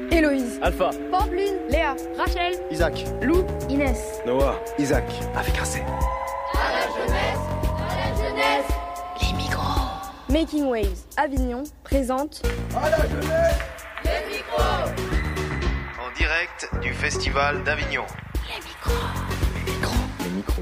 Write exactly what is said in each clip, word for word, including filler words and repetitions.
Héloïse, Alpha, Pampline, Léa, Rachel, Isaac, Lou, Inès, Noah, Isaac, avec un C. À la jeunesse, à la jeunesse, les micros. Making Waves Avignon présente À la jeunesse, les micros. En direct du Festival d'Avignon. Les micros. les micros, les micros.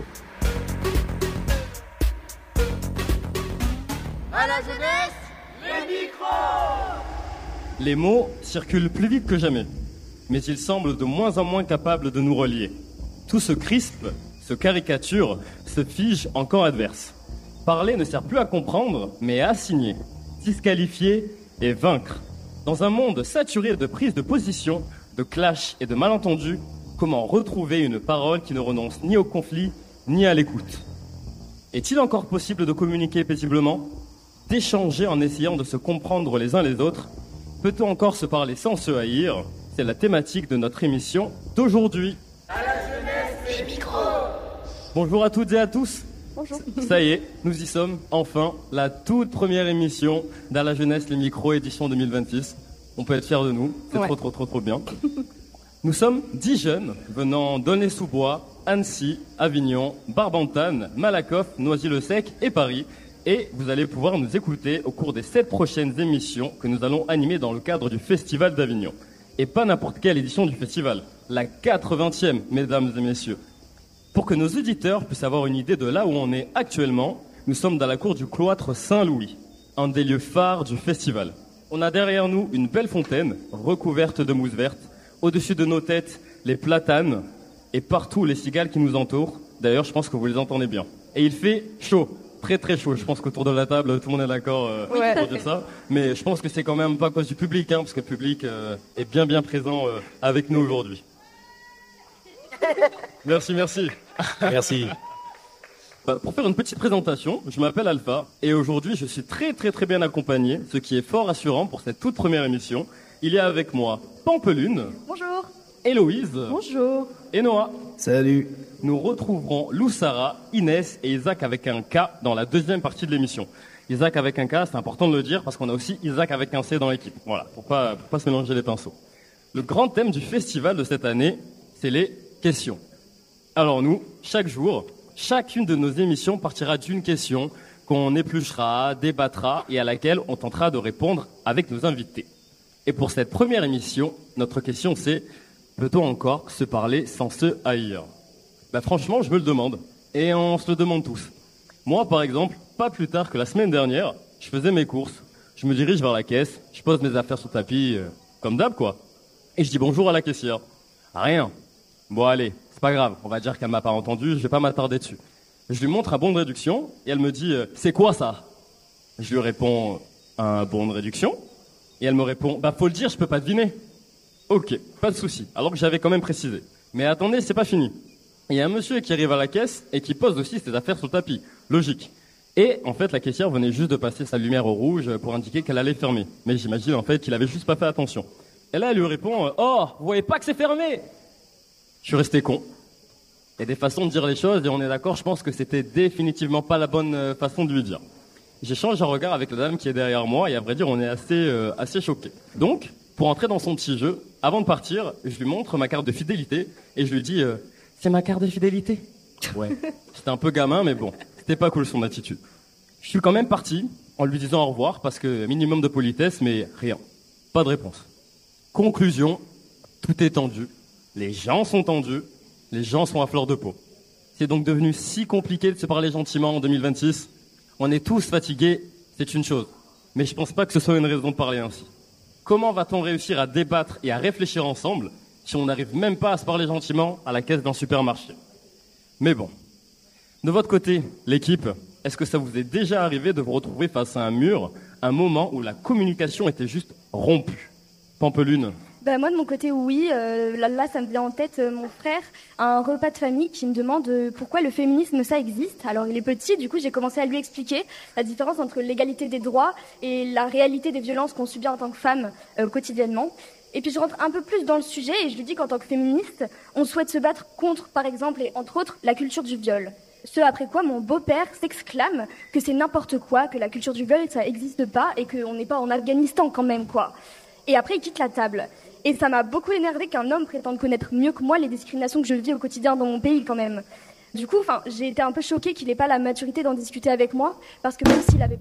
À la jeunesse, les micros. Les mots circulent plus vite que jamais, mais ils semblent de moins en moins capables de nous relier. Tout se crispe, se caricature, se fige en camp adverse. Parler ne sert plus à comprendre, mais à assigner, disqualifier et vaincre. Dans un monde saturé de prises de position, de clashs et de malentendus, comment retrouver une parole qui ne renonce ni au conflit, ni à l'écoute? Est-il encore possible de communiquer paisiblement? D'échanger en essayant de se comprendre les uns les autres? Peut-on encore se parler sans se haïr? C'est la thématique de notre émission d'aujourd'hui. À la jeunesse, les micros. Bonjour à toutes et à tous. Bonjour. Ça y est, nous y sommes, enfin, la toute première émission d'À la jeunesse, les micros, édition deux mille vingt-six. On peut être fiers de nous, c'est Ouais. trop trop trop trop bien. Nous sommes dix jeunes venant d'Aulnay-sous-Bois, Annecy, Avignon, Barbantane, Malakoff, Noisy-le-Sec et Paris. Et vous allez pouvoir nous écouter au cours des sept prochaines émissions que nous allons animer dans le cadre du Festival d'Avignon. Et pas n'importe quelle édition du festival, la quatre-vingtième, mesdames et messieurs. Pour que nos auditeurs puissent avoir une idée de là où on est actuellement, nous sommes dans la cour du cloître Saint-Louis, un des lieux phares du festival. On a derrière nous une belle fontaine recouverte de mousse verte, au-dessus de nos têtes les platanes et partout les cigales qui nous entourent. D'ailleurs, je pense que vous les entendez bien. Et il fait chaud. Très très chaud, je pense qu'autour de la table tout le monde est d'accord euh, Ouais. pour dire ça, mais je pense que c'est quand même pas à cause du public, hein, parce que le public euh, est bien bien présent euh, avec nous aujourd'hui. Merci, merci. merci. Bah, pour faire une petite présentation, je m'appelle Alpha et aujourd'hui je suis très très très bien accompagné, ce qui est fort rassurant pour cette toute première émission. Il y a avec moi Pampelune, Bonjour. Héloïse Bonjour. et Noah. Salut. Nous retrouverons Lou Sarah, Inès et Isaac avec un K dans la deuxième partie de l'émission. Isaac avec un K, c'est important de le dire parce qu'on a aussi Isaac avec un C dans l'équipe. Voilà, pour pas, pour pas se mélanger les pinceaux. Le grand thème du festival de cette année, c'est les questions. Alors nous, chaque jour, chacune de nos émissions partira d'une question qu'on épluchera, débattra et à laquelle on tentera de répondre avec nos invités. Et pour cette première émission, notre question c'est: peut-on encore se parler sans se haïr? Bah franchement, je me le demande. Et on se le demande tous. Moi, par exemple, pas plus tard que la semaine dernière, je faisais mes courses. Je me dirige vers la caisse, je pose mes affaires sur le tapis, euh, comme d'hab, quoi. Et je dis bonjour à la caissière. Rien. Bon, allez, c'est pas grave. On va dire qu'elle m'a pas entendu, je vais pas m'attarder dessus. Je lui montre un bon de réduction, et elle me dit euh, c'est quoi ça? Je lui réponds un bon de réduction. Et elle me répond bah faut le dire, je peux pas deviner. Ok, pas de souci. Alors que j'avais quand même précisé. Mais attendez, c'est pas fini. Il y a un monsieur qui arrive à la caisse et qui pose aussi ses affaires sur le tapis. Logique. Et en fait, la caissière venait juste de passer sa lumière au rouge pour indiquer qu'elle allait fermer. Mais j'imagine en fait qu'il avait juste pas fait attention. Et là, elle lui répond oh, vous voyez pas que c'est fermé? Je suis resté con. Il y a des façons de dire les choses et on est d'accord, je pense que c'était définitivement pas la bonne façon de lui dire. J'échange un regard avec la dame qui est derrière moi et à vrai dire, on est assez, euh, assez choqués. Donc, pour entrer dans son petit jeu, avant de partir, je lui montre ma carte de fidélité et je lui dis euh, c'est ma carte de fidélité? Ouais. C'était un peu gamin, mais bon, c'était pas cool son attitude. Je suis quand même parti en lui disant au revoir parce que minimum de politesse, mais rien. Pas de réponse. Conclusion, tout est tendu. Les gens sont tendus. Les gens sont à fleur de peau. C'est donc devenu si compliqué de se parler gentiment en deux mille vingt-six. On est tous fatigués, c'est une chose. Mais je pense pas que ce soit une raison de parler ainsi. Comment va-t-on réussir à débattre et à réfléchir ensemble si on n'arrive même pas à se parler gentiment à la caisse d'un supermarché? Mais bon. De votre côté, l'équipe, est-ce que ça vous est déjà arrivé de vous retrouver face à un mur, un moment où la communication était juste rompue? Pampelune. Bah moi de mon côté oui, euh, là, là ça me vient en tête euh, mon frère à un repas de famille qui me demande euh, pourquoi le féminisme ça existe. Alors il est petit, du coup j'ai commencé à lui expliquer la différence entre l'égalité des droits et la réalité des violences qu'on subit en tant que femme euh, quotidiennement. Et puis je rentre un peu plus dans le sujet et je lui dis qu'en tant que féministe, on souhaite se battre contre par exemple et entre autres la culture du viol. Ce après quoi mon beau-père s'exclame que c'est n'importe quoi, que la culture du viol ça existe pas et qu'on n'est pas en Afghanistan quand même quoi. Et après, il quitte la table. Et ça m'a beaucoup énervé qu'un homme prétende connaître mieux que moi les discriminations que je vis au quotidien dans mon pays quand même. Du coup, enfin, j'ai été un peu choquée qu'il n'ait pas la maturité d'en discuter avec moi, parce que même s'il avait